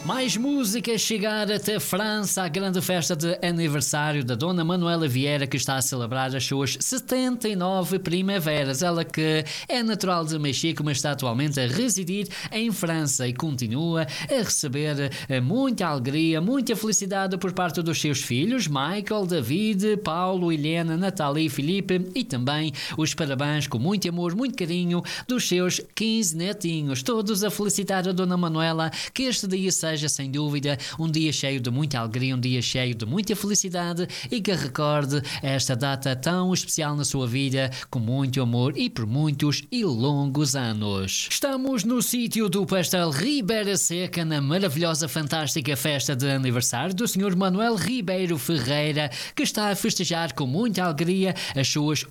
Mais música a chegar até França, a grande festa de aniversário da Dona Manuela Vieira, que está a celebrar as suas 79 primaveras. Ela que é natural de Mexico, mas está atualmente a residir em França e continua a receber muita alegria, muita felicidade por parte dos seus filhos, Michael, David, Paulo, Helena, Natália e Filipe, e também os parabéns com muito amor, muito carinho dos seus 15 netinhos. Todos a felicitar a Dona Manuela, que este dia seja sem dúvida um dia cheio de muita alegria, um dia cheio de muita felicidade e que recorde esta data tão especial na sua vida com muito amor e por muitos e longos anos. Estamos no sítio do Pastel Ribeira Seca, na maravilhosa, fantástica festa de aniversário do Sr. Manuel Ribeiro Ferreira, que está a festejar com muita alegria as suas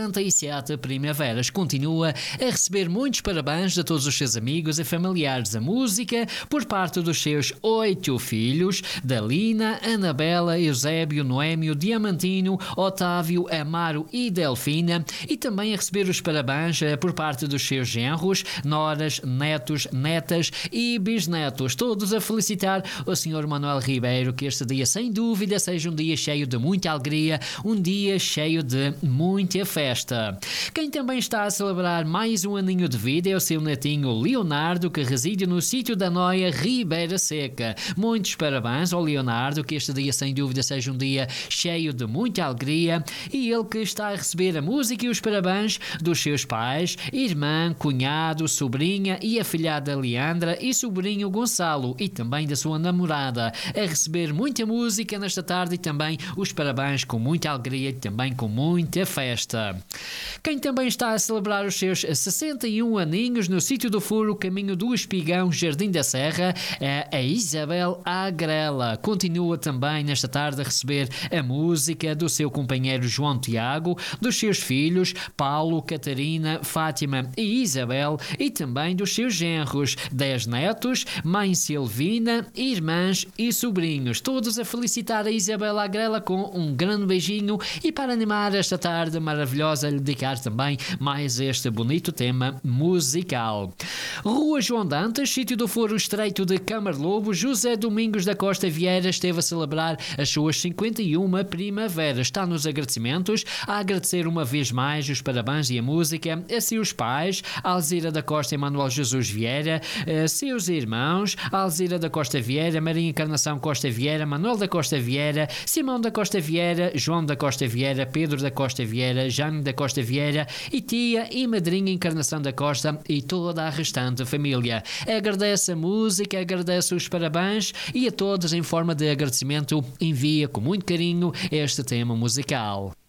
87 primaveras. Continua a receber muitos parabéns de todos os seus amigos e familiares. A música por parte dos seus 8 filhos, Dalina, Anabela, Eusébio, Noémio, Diamantino, Otávio, Amaro e Delfina, e também a receber os parabéns por parte dos seus genros, noras, netos, netas e bisnetos, todos a felicitar o Sr. Manuel Ribeiro, que este dia sem dúvida seja um dia cheio de muita alegria, um dia cheio de muita festa. Quem também está a celebrar mais um aninho de vida é o seu netinho Leonardo, que reside no sítio da Noia Ribeira Seca. Muitos parabéns ao Leonardo, que este dia sem dúvida seja um dia cheio de muita alegria, e ele que está a receber a música e os parabéns dos seus pais, irmã, cunhado, sobrinha e afilhada Leandra e sobrinho Gonçalo, e também da sua namorada, a receber muita música nesta tarde e também os parabéns com muita alegria e também com muita festa. Quem também está a celebrar os seus 61 aninhos no sítio do Furo, caminho do Espigão, Jardim da Serra, é a Isabel Agrela. Continua também nesta tarde a receber a música do seu companheiro João Tiago, dos seus filhos Paulo, Catarina, Fátima e Isabel, e também dos seus genros, 10 netos, mãe Silvina, irmãs e sobrinhos, todos a felicitar a Isabel Agrela com um grande beijinho, e para animar esta tarde maravilhosa lhe dedicar também mais este bonito tema musical. Rua João Dantas, sítio do Foro Estreito de Camarlobo, José Domingos da Costa Vieira esteve a celebrar as suas 51 primaveras. Está nos agradecimentos, a agradecer uma vez mais os parabéns e a música a seus pais, Alzira da Costa e Manuel Jesus Vieira, a seus irmãos, Alzira da Costa Vieira, Maria Encarnação Costa Vieira, Manuel da Costa Vieira, Simão da Costa Vieira, João da Costa Vieira, Pedro da Costa Vieira, Jane da Costa Vieira e tia e madrinha Encarnação da Costa e toda a restante família. Agradece a música, agradece os parabéns e a todos, em forma de agradecimento, envia com muito carinho este tema musical.